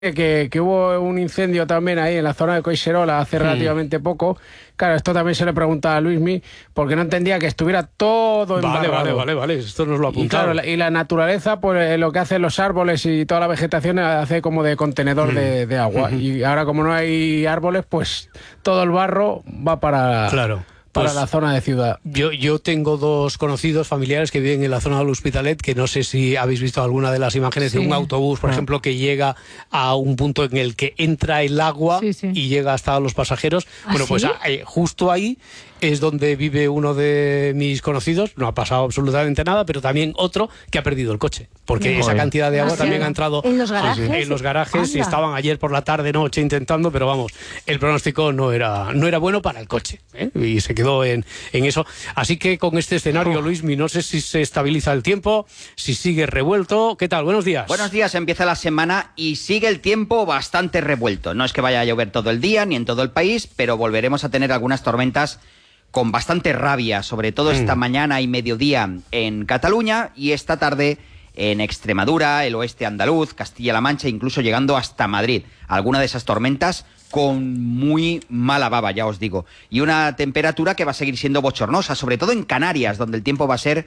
que hubo un incendio también ahí en la zona de Collserola hace relativamente poco. Claro, esto también se le preguntaba a Luismi, porque no entendía que estuviera todo embarrado. Vale, esto nos lo apuntaba. Y claro, y la naturaleza, pues lo que hacen los árboles y toda la vegetación hace como de contenedor de agua. Y ahora, como no hay árboles, pues todo el barro va para... Claro. Para la zona de ciudad. Yo tengo dos conocidos familiares que viven en la zona del Hospitalet, que no sé si habéis visto alguna de las imágenes de un autobús, por ejemplo, que llega a un punto en el que entra el agua y llega hasta los pasajeros. Bueno, pues justo ahí es donde vive uno de mis conocidos. No ha pasado absolutamente nada, pero también otro que ha perdido el coche, porque esa cantidad de agua también ha entrado en los garajes. En los garajes, y estaban ayer por la tarde, noche intentando, pero vamos, el pronóstico no era bueno para el coche, y se quedó en eso. Así que con este escenario, Luismi, no sé si se estabiliza el tiempo, si sigue revuelto. ¿Qué tal? Buenos días. Buenos días, empieza la semana y sigue el tiempo bastante revuelto. No es que vaya a llover todo el día ni en todo el país, pero volveremos a tener algunas tormentas con bastante rabia, sobre todo esta mañana y mediodía en Cataluña y esta tarde en Extremadura, el oeste andaluz, Castilla-La Mancha, incluso llegando hasta Madrid. Alguna de esas tormentas con muy mala baba, ya os digo. Y una temperatura que va a seguir siendo bochornosa, sobre todo en Canarias, donde el tiempo va a ser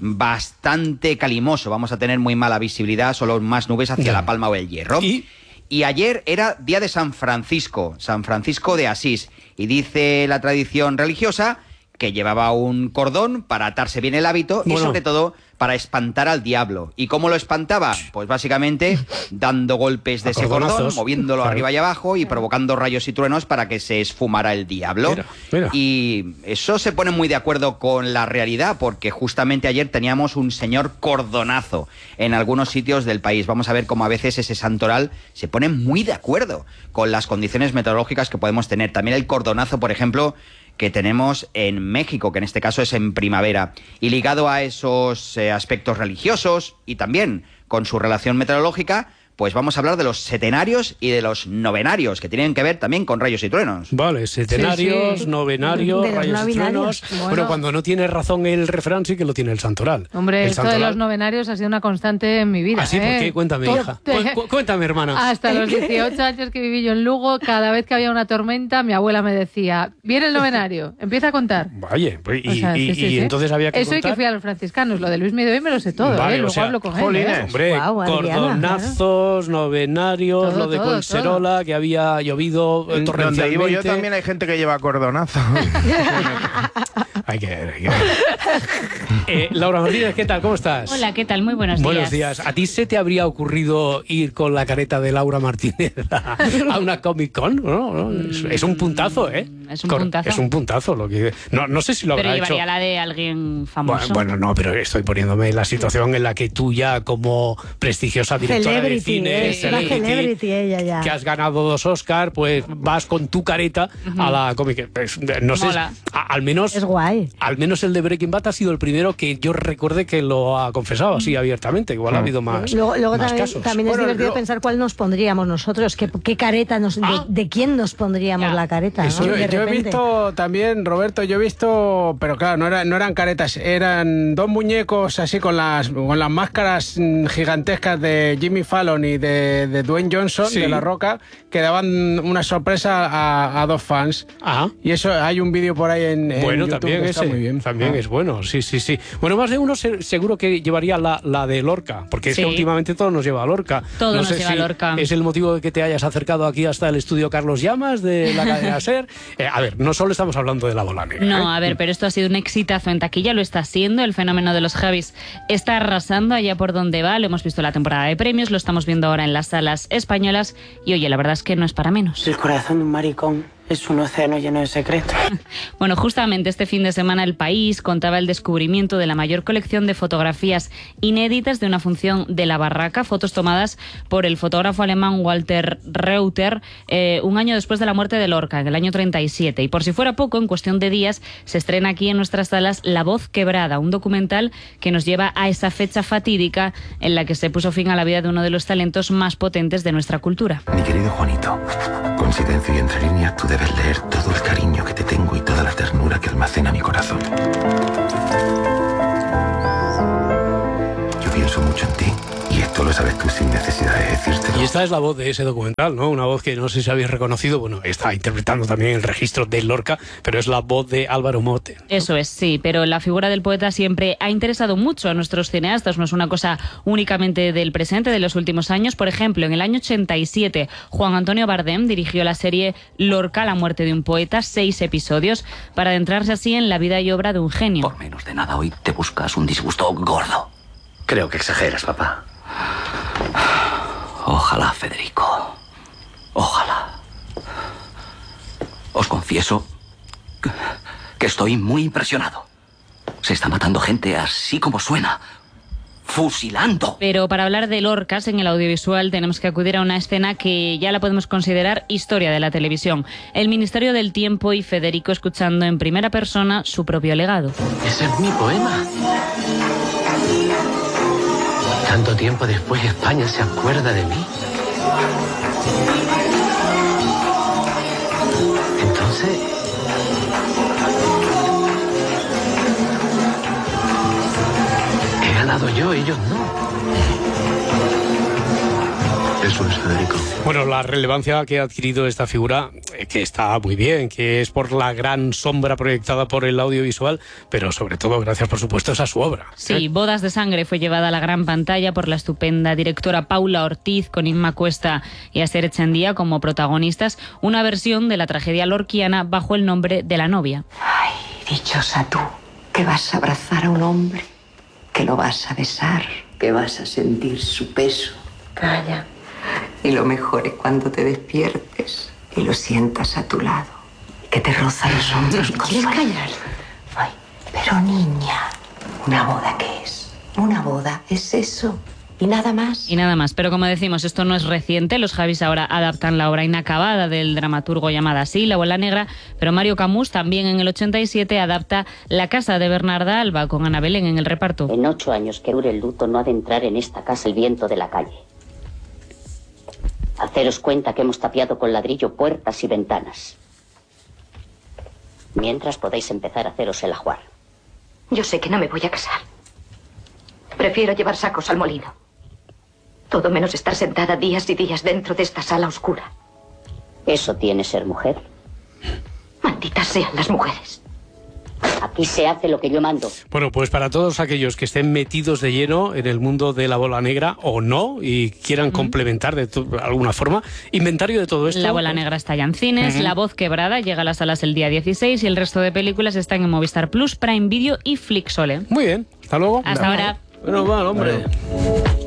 bastante calimoso. Vamos a tener muy mala visibilidad, solo más nubes hacia La Palma o el Hierro. Y ayer era día de San Francisco de Asís. Y dice la tradición religiosa que llevaba un cordón para atarse bien el hábito y sobre todo para espantar al diablo. ¿Y cómo lo espantaba? Pues básicamente dando golpes de ese cordón, moviéndolo arriba y abajo y provocando rayos y truenos para que se esfumara el diablo. Mira. Y eso se pone muy de acuerdo con la realidad, porque justamente ayer teníamos un señor cordonazo en algunos sitios del país. Vamos a ver cómo a veces ese santoral se pone muy de acuerdo con las condiciones meteorológicas que podemos tener. También el cordonazo, por ejemplo, que tenemos en México, que en este caso es en primavera. Y ligado a esos aspectos religiosos y también con su relación meteorológica, pues vamos a hablar de los setenarios y de los novenarios, que tienen que ver también con rayos y truenos. Vale, setenarios, novenarios, rayos y truenos. Bueno, cuando no tiene razón el refrán, sí que lo tiene el santoral. Hombre, esto de los novenarios ha sido una constante en mi vida. ¿Ah, sí? ¿Por qué? Cuéntame, hija. Cuéntame, hermana. Hasta los 18 años que viví yo en Lugo, cada vez que había una tormenta, mi abuela me decía, viene el novenario, empieza a contar. Vaya, y entonces había que eso contar. Y que fui a los franciscanos, lo de Luis Mide hoy me lo sé todo, vale, luego hablo con él. Hombre, cordonazos, novenarios, lo de Collserola, que había llovido torrencialmente. Donde vivo yo también hay gente que lleva cordonazo. Hay que ver. Laura Martínez, ¿qué tal? ¿Cómo estás? Hola, ¿qué tal? Muy buenos días. Buenos días. ¿A ti se te habría ocurrido ir con la careta de Laura Martínez a una Comic Con? ¿No? Es un puntazo, ¿eh? Es un puntazo. Es un puntazo lo que... No sé si lo habrá hecho. Pero llevaría la de alguien famoso. Bueno, no, pero estoy poniéndome en la situación en la que tú ya, como prestigiosa directora de cine, celebrity ella ya, que has ganado 2 Oscar, pues vas con tu careta a la Comic Con. No sé, al menos... Es guay. Al menos el de Breaking Bad ha sido el primero que yo recuerde que lo ha confesado así abiertamente. Igual ha habido más Luego más casos. También es divertido pensar cuál nos pondríamos nosotros, qué careta, de quién nos pondríamos la careta. Eso, ¿no? Yo he visto también, Roberto, pero claro, no eran caretas, eran 2 muñecos así con las máscaras gigantescas de Jimmy Fallon y de Dwayne Johnson, de La Roca, que daban una sorpresa a 2 fans. Y eso, hay un vídeo por ahí en bueno, YouTube también que está muy bien. También es bueno, sí. Bueno, más de uno seguro que llevaría la de Lorca, porque es que últimamente todo nos lleva a Lorca. Todo nos lleva a Lorca. ¿Es el motivo de que te hayas acercado aquí hasta el estudio Carlos Llamas de la cadena SER? A ver, no solo estamos hablando de La Bola Negra. No, a ver, pero esto ha sido un exitazo en taquilla, lo está siendo. El fenómeno de los Javis está arrasando allá por donde va. Lo hemos visto en la temporada de premios, lo estamos viendo ahora en las salas españolas. Y oye, la verdad es que no es para menos. El corazón de un maricón es un océano lleno de secretos. Bueno, justamente este fin de semana El País contaba el descubrimiento de la mayor colección de fotografías inéditas de una función de La Barraca, fotos tomadas por el fotógrafo alemán Walter Reuter un año después de la muerte de Lorca, en el año 37. Y por si fuera poco, en cuestión de días se estrena aquí en nuestras salas La Voz Quebrada, un documental que nos lleva a esa fecha fatídica en la que se puso fin a la vida de uno de los talentos más potentes de nuestra cultura. Mi querido Juanito, con silencio y entre líneas tú debes leer todo el cariño que te tengo y toda la ternura que almacena mi corazón. Yo pienso mucho en ti Y esto lo sabes tú sin necesidad de decírtelo. Y esta es la voz de ese documental, ¿no? Una voz que no sé si habéis reconocido. Bueno, está interpretando también el registro de Lorca, pero es la voz de Álvaro Mote. Eso es, sí, pero la figura del poeta siempre ha interesado mucho a nuestros cineastas. No es una cosa únicamente del presente, de los últimos años. Por ejemplo, en el año 87, Juan Antonio Bardem dirigió la serie Lorca, la muerte de un poeta, 6 episodios, para adentrarse así en la vida y obra de un genio. Por menos de nada hoy te buscas un disgusto gordo. Creo que exageras, papá. Ojalá, Federico. Ojalá. Os confieso que estoy muy impresionado. Se está matando gente así como suena. Fusilando. Pero para hablar de Lorcas en el audiovisual tenemos que acudir a una escena que ya la podemos considerar historia de la televisión. El Ministerio del Tiempo y Federico escuchando en primera persona su propio legado. Ese es mi poema. Tanto tiempo después España se acuerda de mí. Entonces... he ganado yo, ellos no. Eso es, Federico. Bueno, la relevancia que ha adquirido esta figura, que está muy bien, que es por la gran sombra proyectada por el audiovisual, pero sobre todo gracias, por supuesto, a su obra. Sí, Bodas de Sangre fue llevada a la gran pantalla por la estupenda directora Paula Ortiz, con Inma Cuesta y Asier Echendía como protagonistas, una versión de la tragedia lorquiana bajo el nombre de La novia. Ay, dichosa tú, que vas a abrazar a un hombre, que lo vas a besar, que vas a sentir su peso. Calla. Y lo mejor es cuando te despiertes y lo sientas a tu lado, que te roza los hombros. ¿Quieres callar? Ay, pero niña, ¿una boda qué es? Una boda es eso. Y nada más. Y nada más. Pero como decimos, esto no es reciente. Los Javis ahora adaptan la obra inacabada del dramaturgo llamada así, La abuela negra. Pero Mario Camus también en el 87 adapta La casa de Bernarda Alba, con Ana Belén en el reparto. En 8 años que dure el luto no ha de entrar en esta casa el viento de la calle. Haceros cuenta que hemos tapiado con ladrillo puertas y ventanas. Mientras podéis empezar a haceros el ajuar. Yo sé que no me voy a casar. Prefiero llevar sacos al molino. Todo menos estar sentada días y días dentro de esta sala oscura. ¿Eso tiene ser mujer? Malditas sean las mujeres. Aquí se hace lo que yo mando. Bueno, pues para todos aquellos que estén metidos de lleno en el mundo de La bola negra o no y quieran complementar de alguna forma, inventario de todo esto. La bola negra está ya en cines, La voz quebrada llega a las salas el día 16 y el resto de películas están en Movistar Plus, Prime Video y Flixole. Muy bien, hasta luego. Hasta ahora. Bueno, va, hombre.